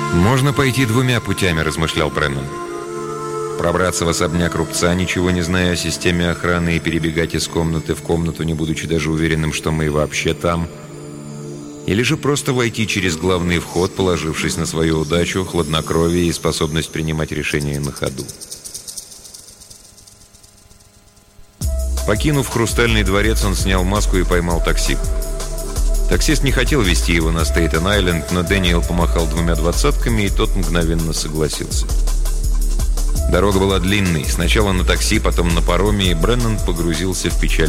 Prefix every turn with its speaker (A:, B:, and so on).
A: «Можно пойти двумя путями», — размышлял Бреннан. «Пробраться в особняк рубца, ничего не зная о системе охраны, и перебегать из комнаты в комнату, не будучи даже уверенным, что мы вообще там. Или же просто войти через главный вход, положившись на свою удачу, хладнокровие и способность принимать решения на ходу». Покинув Хрустальный дворец, он снял маску и поймал такси. Таксист не хотел везти его на Стейтен-Айленд, но Дэниел помахал 2 двадцатками, и тот мгновенно согласился. Дорога была длинной. Сначала на такси, потом на пароме, и Бреннан погрузился в печаль.